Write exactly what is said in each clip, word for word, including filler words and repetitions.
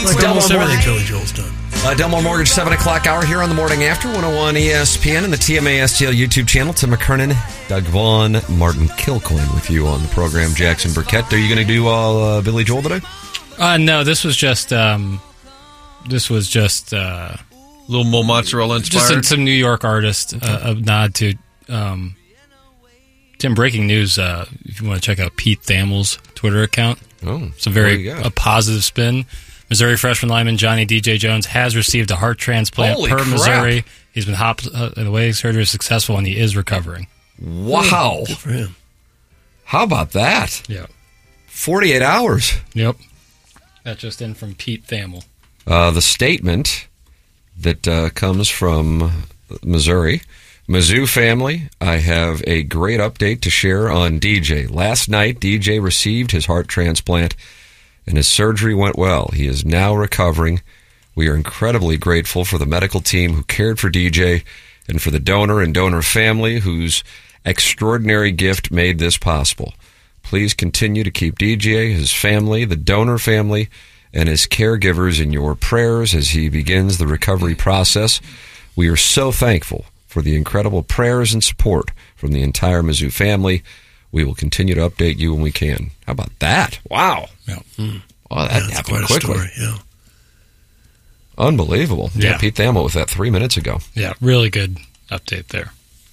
Like Delmore almost everything Mortgage. Billy Joel's done. Uh, Delmore Mortgage, seven o'clock hour here on the morning after, one oh one E S P N and the T M A S T L YouTube channel. Tim McKernan, Doug Vaughn, Martin Kilcoyne with you on the program. Jackson Burkett. Are you going to do uh, Billy Joel today? Uh, no, this was just, um, this was just, uh, A little more mozzarella just inspired. some, some New York artist, uh, a nod to, um, Tim, breaking news, uh, if you want to check out Pete Thamel's Twitter account. Oh, It's a there very you go. a positive spin. Missouri freshman lineman Johnny D J Jones has received a heart transplant Holy per crap. Missouri. He's been hop- uh, the way surgery is successful and he is recovering. Wow. Good for him. How about that? Yeah. forty-eight hours. Yep. That just in from Pete Thamel. Uh, the statement that uh, comes from Missouri. Mizzou family, I have a great update to share on D J. Last night, D J received his heart transplant, and his surgery went well. He is now recovering. We are incredibly grateful for the medical team who cared for D J and for the donor and donor family whose extraordinary gift made this possible. Please continue to keep D J, his family, the donor family, and his caregivers in your prayers as he begins the recovery process. We are so thankful for the incredible prayers and support from the entire Mizzou family. We will continue to update you when we can. How about that? Wow. Yeah. Mm. Oh, that Yeah, that's happened quite a quickly. story, yeah. Unbelievable. Yeah. Yeah. Pete Thamel with that three minutes ago. Yeah, really good update there.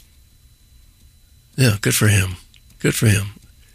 Yeah, good for him. Good for him.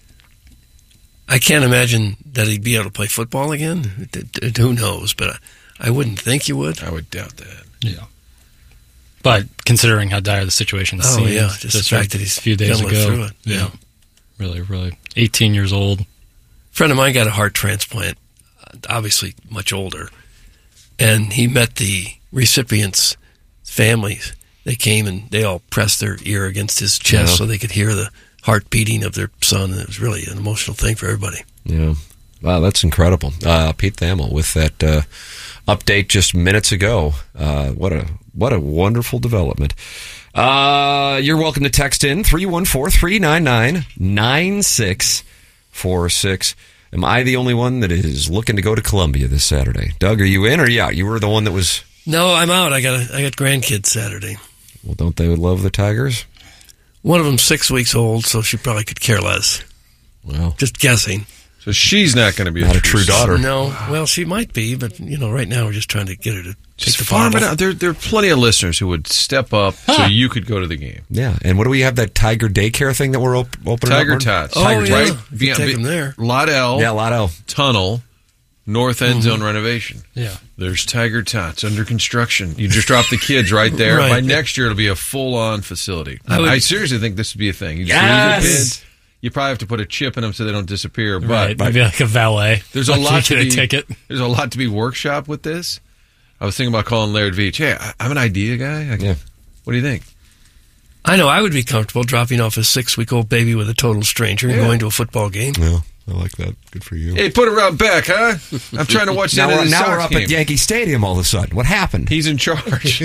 I can't imagine that he'd be able to play football again. D- d- Who knows? But I, I wouldn't think you would. I would doubt that. Yeah. But considering how dire the situation Oh, seems, yeah, just the fact that he's a few days gonna ago. live through it. Yeah. Yeah. Really, really. eighteen years old. A friend of mine got a heart transplant, obviously much older, and he met the recipients' families. They came and they all pressed their ear against his chest Yeah. so they could hear the heart beating of their son, and it was really an emotional thing for everybody. Yeah. Wow, that's incredible. Uh, Pete Thamel with that uh, update just minutes ago. Uh, what a what a wonderful development. Uh, you're welcome to text in three one four, three nine nine, nine six four six. Am I the only one that is looking to go to Columbia this Saturday? Doug, are you in or are you out? You were the one that was... No, I'm out. I got a, I got grandkids Saturday. Well, don't they love the Tigers? One of them's six weeks old, so she probably could care less. Well, Just guessing. So she's not going to be not a true daughter. No, well, she might be, but you know, right now we're just trying to get her to take Just the farm it bottle. out. There, there are plenty of listeners who would step up so you could go to the game. Yeah, and what do we have, that Tiger daycare thing that we're op- opening Tiger up? Tots. Oh, Tiger yeah. right? You can take them there. Lotell Yeah, Lotto. Tunnel, North End Zone renovation. Yeah. There's Tiger Tots under construction. You just drop the kids right there. Right. By next year, it'll be a full-on facility. I I, would- seriously think this would be a thing. You just Yes! leave your kids. You probably have to put a chip in them so they don't disappear. But Right. Maybe like a valet. there's a Like lot you to get be a ticket. There's a lot to be workshop with this. I was thinking about calling Laird Veach. Hey, I- I'm an idea guy. I, Yeah. What do you think? I know I would be comfortable dropping off a six-week-old baby with a total stranger and Yeah. going to a football game. Yeah, I like that. Good for you. Hey, put it around back, huh? I'm trying to watch that. Now, we're, in the now Sox we're up game. at Yankee Stadium all of a sudden. What happened? He's in charge.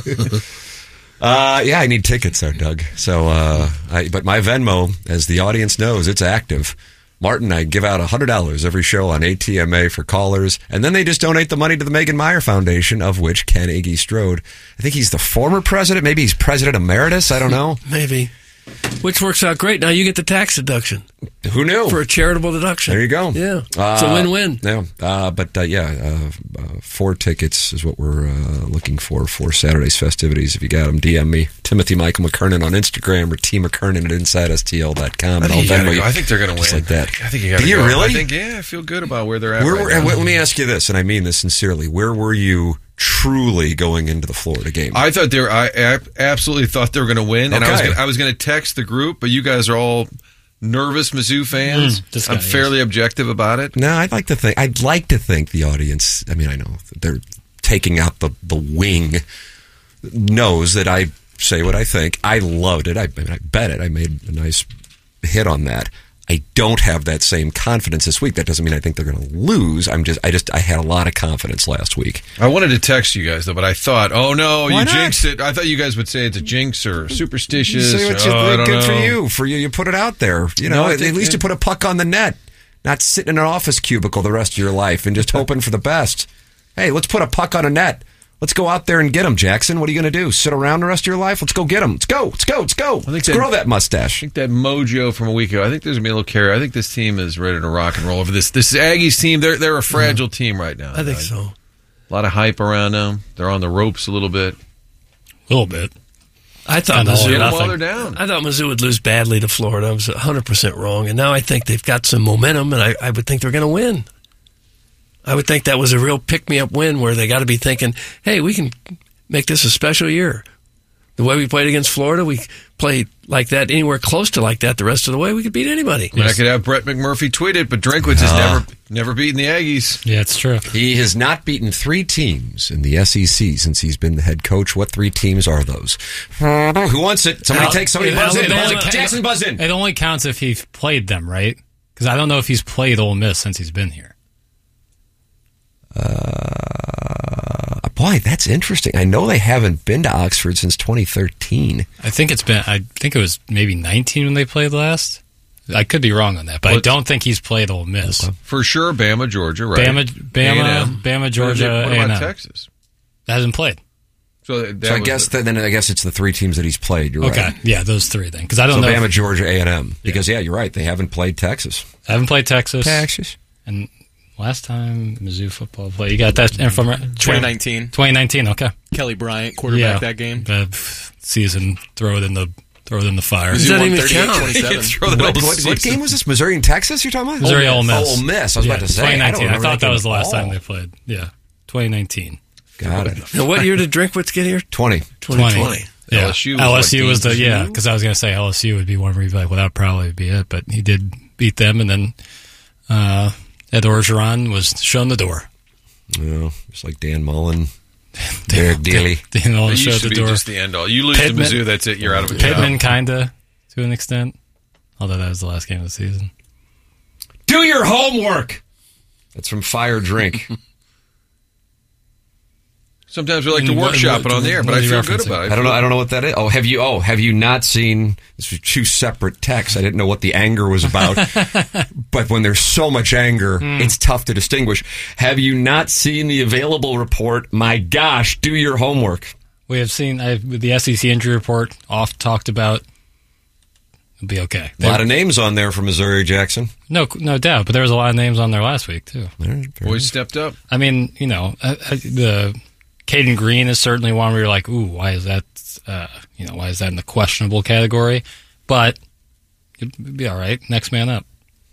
Uh, yeah, I need tickets there, Doug. So, uh, I, but my Venmo, as the audience knows, it's active. Martin, I give out one hundred dollars every show on A T M A for callers, and then they just donate the money to the Megan Meyer Foundation, of which Ken Iggy Strode, I think he's the former president, maybe he's president emeritus, I don't know. Maybe. Which works out great. Now you get the tax deduction Who knew? for a charitable deduction. There you go. Yeah. Uh, It's a win-win. Yeah, uh, but uh, yeah, uh, uh, four tickets is what we're uh, looking for for Saturday's festivities. If you got them, D M me, Timothy Michael McKernan on Instagram or T McKernan at inside S T L dot com. I think, you I'll gotta Venmo go. I think they're going to win. just like that. I think you got to Do you go. really? I think, yeah, I feel good about where they're at. Where right were, now. and let me ask you this, and I mean this sincerely. Where were you truly going into the Florida game? I thought they were. I ab- absolutely thought they were going to win, and I was Okay. gonna, I was going to text the group, but you guys are all nervous Mizzou fans. Mm, this guy I'm is. fairly objective about it. No, I'd like to think. I'd like to think the audience. I mean, I know they're taking out the the wing. Knows that I say what I think. I loved it. I, I, mean, I bet it. I made a nice hit on that. I don't have that same confidence this week. That doesn't mean I think they're going to lose. I'm just. I just. I had a lot of confidence last week. I wanted to text you guys though, but I thought, oh no, Why you not? jinxed it. I thought you guys would say it's a jinx or superstitious. Say what you oh, I think. don't Good for know. you. For you, you put it out there. You know, No, I at, think- at least you put a puck on the net. Not sitting in an office cubicle the rest of your life and just hoping for the best. Hey, let's put a puck on a net. Let's go out there and get him, Jackson. What are you going to do? Sit around the rest of your life? Let's go get him. Let's go. Let's go. Let's go. think Let's that- grow that I mustache. think that mojo from a week ago, I think there's going to be a little carry. I think this team is ready to rock and roll over this. This Aggies team, they're they're a fragile team right now. I think Uh, so. A lot of hype around them. They're on the ropes a little bit. A little bit. I thought And all Mizzou. or Get them nothing. while they're down. I thought Mizzou would lose badly to Florida. I was one hundred percent wrong. And now I think they've got some momentum, and I, I would think they're going to win. I would think that was a real pick-me-up win where they got to be thinking, hey, we can make this a special year. The way we played against Florida, we played like that, anywhere close to like that the rest of the way, we could beat anybody. I mean, I could have Brett McMurphy tweet it, but Drinkwitz has never never beaten the Aggies. Yeah, it's true. He has not beaten three teams in the S E C since he's been the head coach. What three teams are those? Who wants it? Somebody Al- take somebody it- buzz in. Alabama- Buzz in. Jackson buzz in. It only counts if he's played them, right? Because I don't know if he's played Ole Miss since he's been here. Uh, boy, that's interesting. I know they haven't been to Oxford since twenty thirteen. I think it's been. I think it was maybe nineteen when they played last. I could be wrong on that, but I What- don't think he's played Ole Miss. For sure, Bama, Georgia, right? Bama, Bama, A and M. Bama, Georgia, What A and about M. Texas? Hasn't played. So, that So I was guess the- that, then I guess it's the three teams that he's played. You're Okay, right. yeah, those three then. Because I don't So know. Bama, if- Georgia, A and M. Because yeah, you're right. They haven't played Texas. I haven't played Texas. Texas. And last time Mizzou football play, you got that from twenty nineteen. twenty nineteen. Okay, Kelly Bryant quarterback that game. Uh, season, throw it in the throw it in the fire. Does that Mizzou won even thirty-eight count? twenty-seven. Throw that What, whole what, what season. game was this? Missouri and Texas? You're talking about? Missouri, Ole Miss. Oh, Ole Miss. I was Yeah, about to say. twenty nineteen. I, I, don't thought that was the remember last that time game they at all. played. Yeah, twenty nineteen. Got it. Now, what year did Drinkwitz get here? twenty. twenty twenty. Yeah. L S U was L S what, U was the game yeah, two? because I was going to say L S U would be one where you'd be like, well, that would probably be it, but he did beat them, and then uh, Ed Orgeron was shown the door. You know, just like Dan Mullen, Derek Daly. Dan Mullen It showed used to the be door. just the end all. You lose Pittman- to Mizzou, that's it. You're out of a Pittman, job. kind of, to an extent, although that was the last game of the season. Do your homework. That's from Fire Drink. Sometimes we like to And what- workshop what- it on the air, what but are I you feel good referencing? about it. I don't know. I don't know what that is. Oh, have you? Oh, have you not seen? This was two separate texts. I didn't know what the anger was about. But when there's so much anger, it's tough to distinguish. Have you not seen the available report? My gosh, do your homework. We have seen I, with the S E C injury report oft talked about. It'll be okay. A lot of names on there for Missouri, Jackson. No, no doubt, but there was a lot of names on there last week too. Boys stepped up. I mean, you know, uh, uh, the Caden Green is certainly one where you're like, ooh, why is that? Uh, you know, why is that in the questionable category? But it'd be all right. Next man up.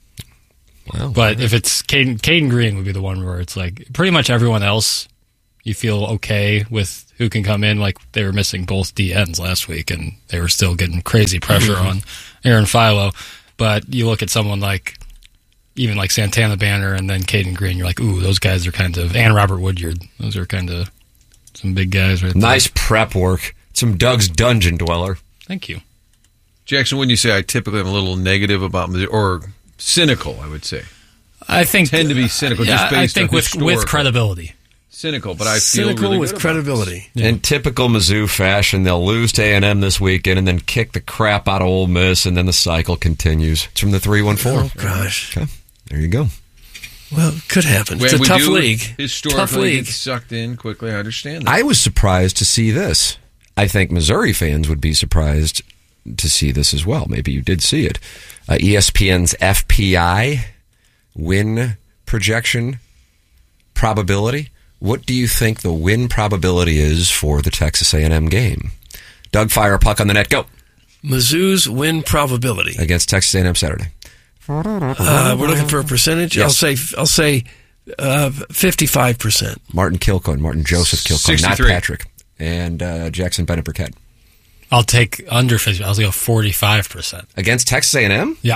Wow. But if it's Caden, Caden Green would be the one where it's like pretty much everyone else, you feel okay with who can come in. Like they were missing both D Ns last week, and they were still getting crazy pressure on Aaron Philo. But you look at someone like even like Santana Banner and then Caden Green, you're like, ooh, those guys are kind of, and Robert Woodyard, those are kind of some big guys right there. Nice prep work. Some Doug's Dungeon Dweller. Thank you. Jackson, when you say I typically am a little negative about Mizzou, or cynical, I would say. I think Tend to be cynical, Yeah, just based I think on with historical. with credibility. Cynical, but I feel Cynical really with good about credibility. Yeah. In typical Mizzou fashion, they'll lose to A and M this weekend and then kick the crap out of Ole Miss, and then the cycle continues. It's from the three one four. Oh, gosh. Okay, there you go. Well, it could happen. this. It's a We tough do league. Historically Tough league. get sucked in quickly. I understand that. I was surprised to see this. I think Missouri fans would be surprised to see this as well. Maybe you did see it. Uh, E S P N's F P I win projection probability. What do you think the win probability is for the Texas A and M game? Doug, fire a puck on the net. Go. Mizzou's win probability. Against Texas A and M Saturday. Uh, we're looking for a percentage. Yes. I'll say I'll say uh, fifty-five percent. Martin Kilcoyne, Martin Joseph Kilcoyne, not sixty-three. Patrick. And uh, Jackson Bennett Burkett. I'll take under fifty. I'll go forty-five percent. Against Texas A and M? Yeah.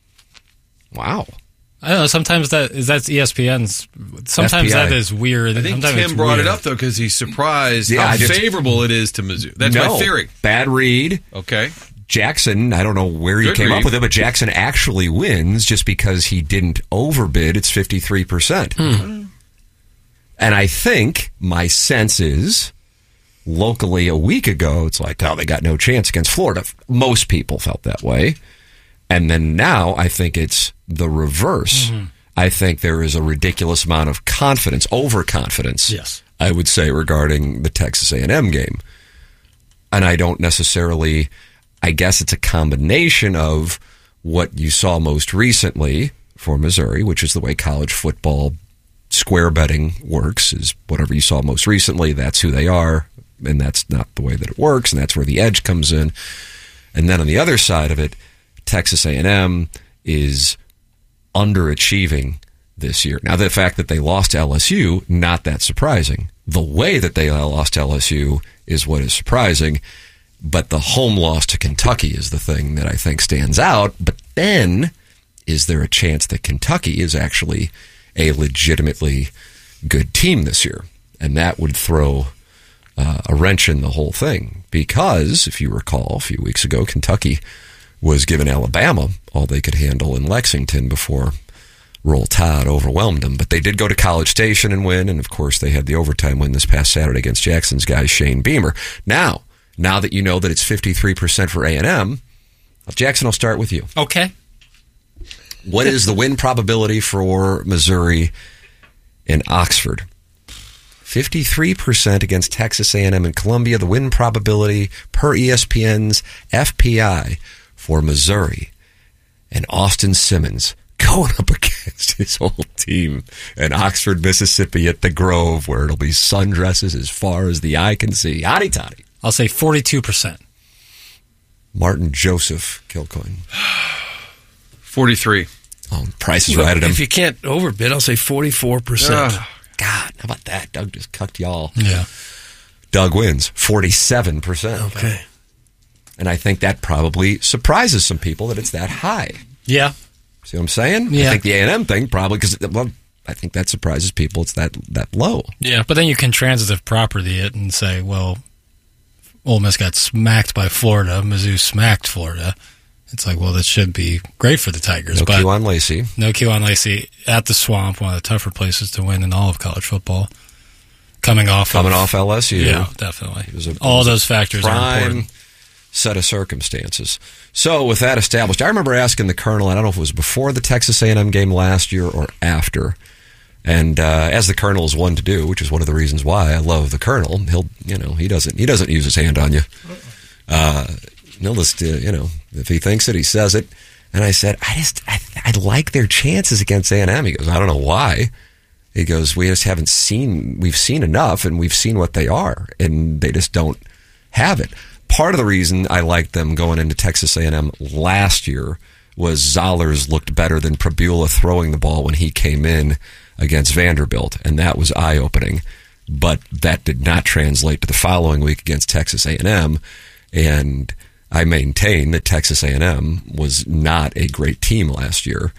Wow. I don't know. Sometimes that is that's E S P N's. Sometimes F P I. that is weird. I think sometimes Tim it's brought weird. it up, though, because he's surprised Yeah, how I just- favorable it is to Mizzou. That's no. my theory. Bad read. Okay. Jackson, I don't know where you Good came read. up with it, but Jackson actually wins just because he didn't overbid. It's fifty-three percent. Hmm. And I think my sense is locally a week ago, it's like, oh, they got no chance against Florida. Most people felt that way. And then now I think it's the reverse. Mm-hmm. I think there is a ridiculous amount of confidence, overconfidence, yes, I would say, regarding the Texas A and M game. And I don't necessarily, I guess it's a combination of what you saw most recently for Missouri, which is the way college football square betting works, is whatever you saw most recently, that's who they are, and that's not the way that it works, and that's where the edge comes in. And then on the other side of it, Texas A and M is underachieving this year. Now, the fact that they lost to L S U, not that surprising. The way that they lost to L S U is what is surprising, but the home loss to Kentucky is the thing that I think stands out. But then, is there a chance that Kentucky is actually a legitimately good team this year? And that would throw uh, a wrench in the whole thing, because, if you recall, a few weeks ago, Kentucky was giving Alabama all they could handle in Lexington before Roll Tide overwhelmed them. But they did go to College Station and win, and of course they had the overtime win this past Saturday against Jackson's guy, Shane Beamer. Now, now that you know that it's fifty-three percent for A and M, Jackson, I'll start with you. Okay. What is the win probability for Missouri and Oxford? fifty-three percent against Texas A and M and Columbia. The win probability per E S P N's F P I for Missouri and Austin Simmons going up against his whole team in Oxford, Mississippi at the Grove, where it'll be sundresses as far as the eye can see. Hotty toddy. I'll say forty-two percent. Martin Joseph Kilcoyne. forty-three. Oh, Price is right at him. If you can't overbid, I'll say forty-four percent. Uh, God, how about that? Doug just cucked y'all. Yeah. Doug wins forty-seven percent. Okay. And I think that probably surprises some people that it's that high. Yeah. See what I'm saying? Yeah. I think the A and M thing probably, because well, I think that surprises people. It's that that low. Yeah, but then you can transitive property it and say, well, Ole Miss got smacked by Florida. Mizzou smacked Florida. It's like, well, that should be great for the Tigers. No but Kewan Lacey. No Kewan Lacey at the Swamp, one of the tougher places to win in all of college football. Coming off Coming of, off L S U. Yeah, definitely. It was a, all it was those factors are prime important. Set of circumstances. So with that established, I remember asking the Colonel, I don't know if it was before the Texas A and M game last year or after, and uh, as the Colonel is one to do, which is one of the reasons why I love the Colonel. He'll, you know, he doesn't he doesn't use his hand on you. Uh, he'll just, uh, you know, if he thinks it, he says it. And I said, I just I, I like their chances against A and M. He goes, I don't know why. He goes, we just haven't seen, we've seen enough, and we've seen what they are, and they just don't have it. Part of the reason I liked them going into Texas A and M last year was Zollers looked better than Prabula throwing the ball when he came in against Vanderbilt, and that was eye-opening. But that did not translate to the following week against Texas A and M, and I maintain that Texas A and M was not a great team last year,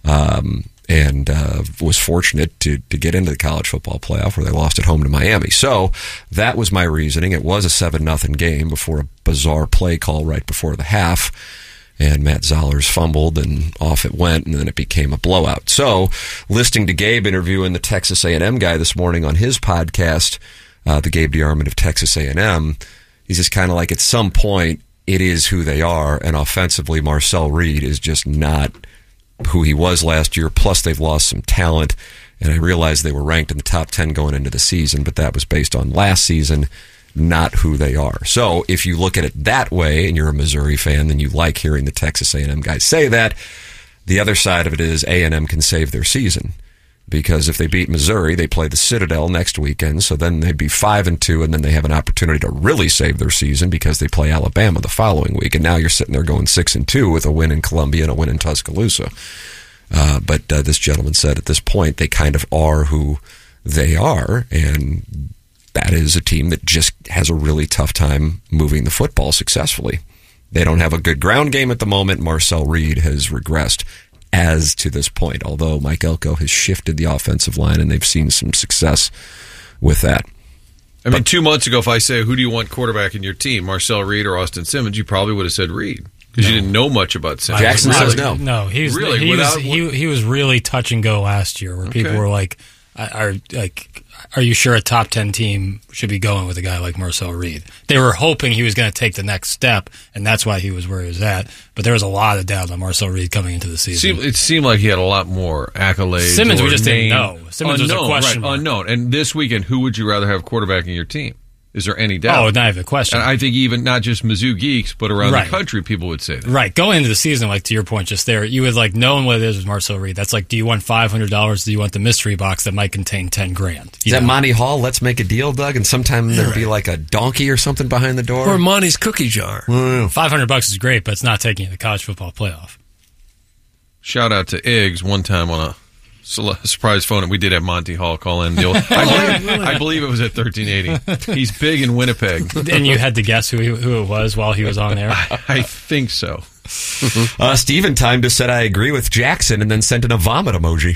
um, and uh, was fortunate to, to get into the college football playoff where they lost at home to Miami. So that was my reasoning. It was a seven nothing game before a bizarre play call right before the half, and Matt Zollers fumbled, and off it went, and then it became a blowout. So listening to Gabe interviewing the Texas A and M guy this morning on his podcast, uh, the Gabe DeArmond of Texas A and M, he's just kind of like, at some point, it is who they are, and offensively, Marcel Reed is just not who he was last year, plus they've lost some talent, and I realized they were ranked in the top ten going into the season, but that was based on last season, not who they are. So if you look at it that way, and you're a Missouri fan, then you like hearing the Texas A and M guys say that. The other side of it is A and M can save their season, because if they beat Missouri, they play the Citadel next weekend, so then they'd be five and two, and then they have an opportunity to really save their season because they play Alabama the following week, and now you're sitting there going six and two with a win in Columbia and a win in Tuscaloosa. Uh, but uh, this gentleman said at this point they kind of are who they are, and that is a team that just has a really tough time moving the football successfully. They don't have a good ground game at the moment. Marcel Reed has regressed as to this point, although Mike Elko has shifted the offensive line, and they've seen some success with that. I mean, but, two months ago, if I say, who do you want quarterback in your team, Marcel Reed or Austin Simmons, you probably would have said Reed, because no. you didn't know much about Simmons. Jackson really, says no. No, he was, really? he, Without, was, he, he was really touch and go last year, where okay. people were like, I, I, like, are you sure a top ten team should be going with a guy like Marcel Reed? They were hoping he was going to take the next step, and that's why he was where he was at. But there was a lot of doubt on Marcel Reed coming into the season. It seemed like he had a lot more accolades. Simmons, we just name. didn't know. Simmons unknown, was a question right, mark. Unknown. And this weekend, who would you rather have quarterbacking your team? Is there any doubt? Oh, not even a question. And I think even not just Mizzou geeks, but around right. the country, people would say that. Right. Going into the season, like to your point just there, you would like knowing what it is with Marcel Reed. That's like, do you want five hundred dollars? Do you want the mystery box that might contain ten grand? Is that know? Monty Hall? Let's make a deal, Doug. And sometime there'd right. be like a donkey or something behind the door, or Monty's cookie jar. Mm. Five hundred bucks is great, but it's not taking you to the college football playoff. Shout out to Iggs one time on a surprise phone, and we did have Monty Hall call in. Deal. I, believe, I believe it was at thirteen eighty. He's big in Winnipeg. And you had to guess who he, who it was while he was on there? I, I think so. uh, Steven timed us said, I agree with Jackson, and then sent in a vomit emoji.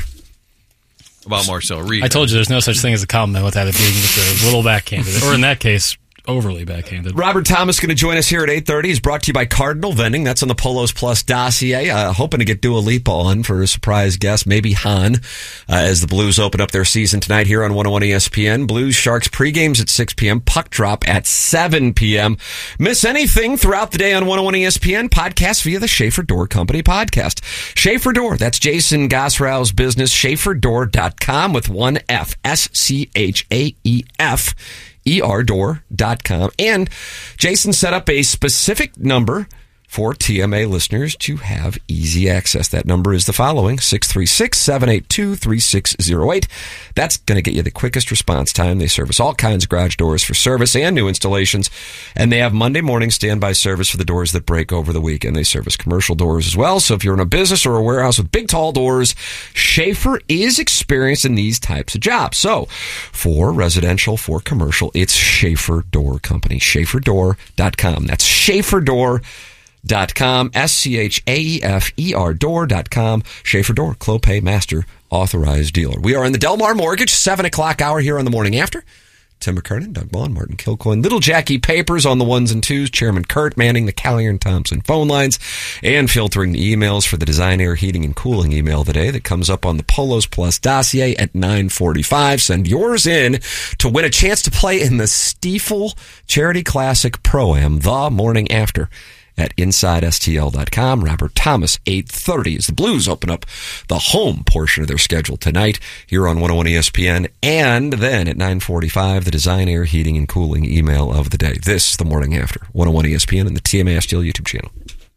About Marcel Reed. I told you there's no such thing as a compliment without it being just a little backhanded. Or in that case, overly backhanded. Robert Thomas going to join us here at eight thirty. He's brought to you by Cardinal Vending. That's on the Polos Plus dossier. Uh, hoping to get Dua Lipa on for a surprise guest, maybe Han, uh, as the Blues open up their season tonight here on one oh one E S P N. Blues Sharks pregames at six p.m. Puck drop at seven p.m. Miss anything throughout the day on one oh one E S P N? Podcast via the Schaefer Door Company podcast. Schaefer Door, that's Jason Gosrow's business, schaefer door dot com with one F. S C H A E F. E R door dot com. And Jason set up a specific number for T M A listeners to have easy access. That number is the following, six three six, seven eight two, three six zero eight. That's going to get you the quickest response time. They service all kinds of garage doors for service and new installations. And they have Monday morning standby service for the doors that break over the weekend. They service commercial doors as well. So if you're in a business or a warehouse with big, tall doors, Schaefer is experienced in these types of jobs. So for residential, for commercial, it's Schaefer Door Company, schaefer door dot com. That's Schaefer Door dot com, S C H A E F E R door dot com. Schaefer Door, Clopay Master Authorized Dealer. We are in the Delmar Mortgage, seven o'clock hour here on the morning after. Tim McKernan, Doug Bond, Martin Kilcoyne, Little Jackie Papers on the ones and twos, Chairman Kurt manning the Callier and Thompson phone lines, and filtering the emails for the Design Air Heating and Cooling email today that comes up on the Polos Plus dossier at nine forty-five. Send yours in to win a chance to play in the Stiefel Charity Classic Pro-Am the morning after at inside S T L dot com. Robert Thomas, eight thirty, as the Blues open up the home portion of their schedule tonight here on one oh one E S P N. And then at nine forty-five, the Design Air Heating and Cooling email of the day. This is the morning after. one oh one E S P N and the T M A Steel YouTube channel.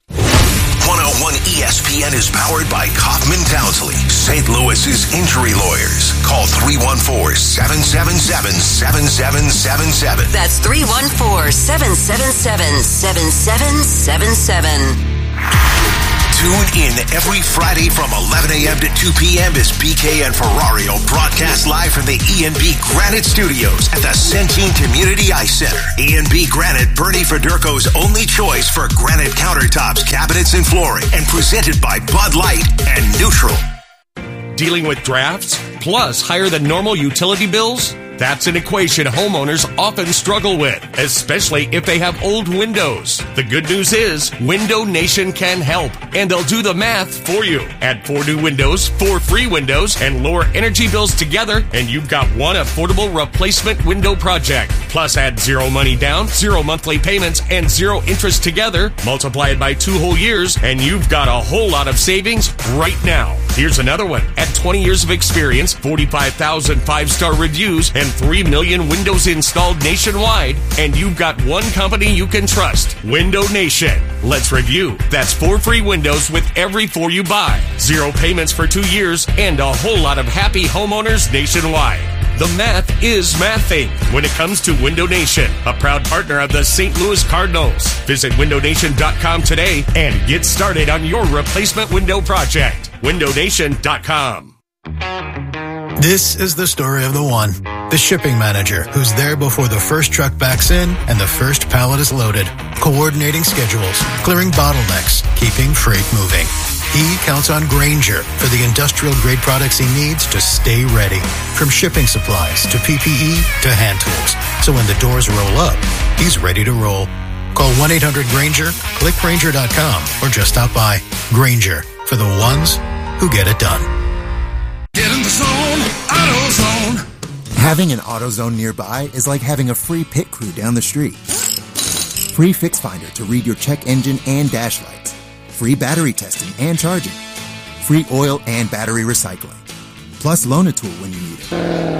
one oh one E S P N is powered by Kaufman Townsley, Saint Louis's injury lawyers. Call three one four, seven seven seven, seven seven seven seven. That's three one four, seven seven seven, seven seven seven seven. Tune in every Friday from eleven a.m. to two p.m. as B K and Ferrario broadcast live from the E and B Granite Studios at the Centene Community Ice Center. E and B Granite, Bernie Federko's only choice for granite countertops, cabinets, and flooring, and presented by Bud Light and Neutral. Dealing with drafts, plus higher than normal utility bills? That's an equation homeowners often struggle with, especially if they have old windows. The good news is Window Nation can help, and they'll do the math for you. Add four new windows, four free windows, and lower energy bills together, and you've got one affordable replacement window project. Plus add zero money down, zero monthly payments, and zero interest together. Multiply it by two whole years, and you've got a whole lot of savings right now. Here's another one. At twenty years of experience, forty-five thousand five-star reviews, and three million windows installed nationwide, and you've got one company you can trust, Window Nation. Let's review. That's four free windows with every four you buy, zero payments for two years, and a whole lot of happy homeowners nationwide. The math is mathing when it comes to Window Nation, a proud partner of the Saint Louis Cardinals. Visit window nation dot com today and get started on your replacement window project. window nation dot com. This is the story of the one, the shipping manager, who's there before the first truck backs in and the first pallet is loaded, coordinating schedules, clearing bottlenecks, keeping freight moving. He counts on Grainger for the industrial-grade products he needs to stay ready, from shipping supplies to P P E to hand tools. So when the doors roll up, he's ready to roll. Call one eight hundred Grainger, click Grainger dot com, or just stop by. Grainger, for the ones who get it done. Get in the zone, AutoZone. Having an AutoZone nearby is like having a free pit crew down the street. Free Fix Finder to read your check engine and dash lights. Free battery testing and charging. Free oil and battery recycling. Plus Loan-A-Tool when you need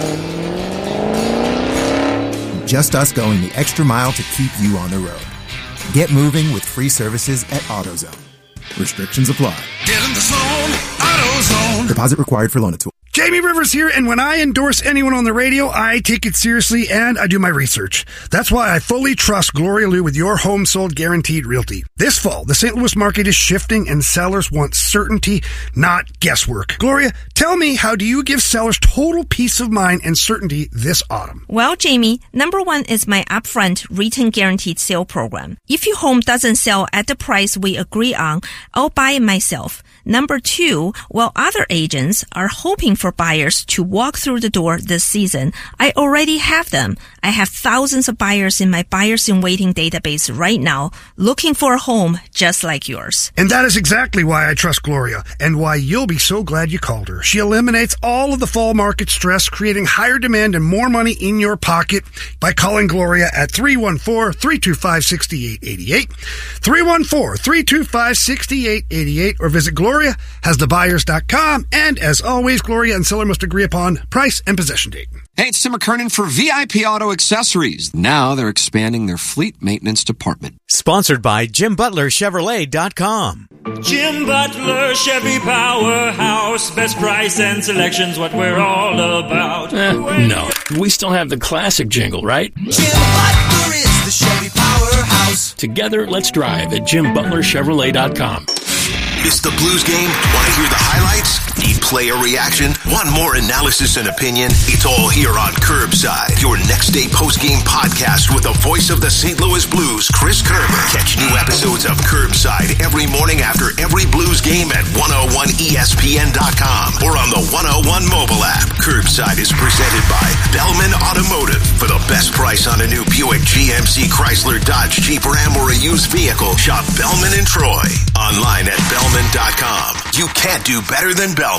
it. Just us going the extra mile to keep you on the road. Get moving with free services at AutoZone. Restrictions apply. Get in the zone, AutoZone. Deposit required for Loan-A-Tool. Jamie Rivers here, and when I endorse anyone on the radio, I take it seriously and I do my research. That's why I fully trust Gloria Liu with Your Home Sold Guaranteed Realty. This fall, the Saint Louis market is shifting and sellers want certainty, not guesswork. Gloria, tell me, how do you give sellers total peace of mind and certainty this autumn? Well, Jamie, number one is my upfront written guaranteed sale program. If your home doesn't sell at the price we agree on, I'll buy it myself. Number two, while other agents are hoping for buyers to walk through the door this season, I already have them. I have thousands of buyers in my buyers in waiting database right now looking for a home just like yours. And that is exactly why I trust Gloria and why you'll be so glad you called her. She eliminates all of the fall market stress, creating higher demand and more money in your pocket by calling Gloria at three one four, three two five, six eight eight eight, three one four, three two five, six eight eight eight, or visit gloria has the buyers dot com. And as always, Gloria and seller must agree upon price and possession date. Hey, it's Tim McKernan for V I P Auto Accessories. Now they're expanding their fleet maintenance department. Sponsored by Jim Butler Chevrolet dot com. Jim Butler Chevy Powerhouse. Best price and selection's what we're all about. Eh, no. We still have the classic jingle, right? Jim Butler is the Chevy Powerhouse. Together, let's drive at Jim Butler Chevrolet dot com. Missed the Blues game? Want to hear the highlights? Need player reaction? Want more analysis and opinion? It's all here on Curbside, your next day post-game podcast with the voice of the Saint Louis Blues, Chris Kerber. Catch new episodes of Curbside every morning after every Blues game at one oh one E S P N dot com or on the one oh one mobile app. Curbside is presented by Bellman Automotive. For the best price on a new Buick, G M C, Chrysler, Dodge, Jeep, Ram, or a used vehicle, shop Bellman in Troy. Online at Bellman dot com. You can't do better than Bellman.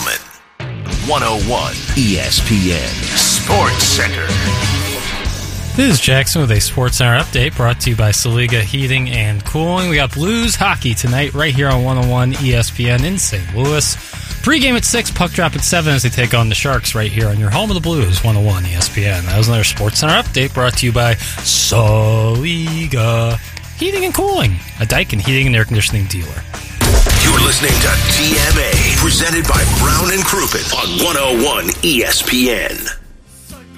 one oh one E S P N Sports Center. This is Jackson with a Sports Center update brought to you by Saliga Heating and Cooling. We got Blues hockey tonight right here on one oh one E S P N in Saint Louis. Pre-game at six, puck drop at seven as they take on the Sharks right here on your home of the Blues, one oh one E S P N. That was another Sports Center update brought to you by Saliga Heating and Cooling, a Daikin heating and air conditioning dealer. You're listening to T M A, presented by Brown and Crouppen on one oh one E S P N.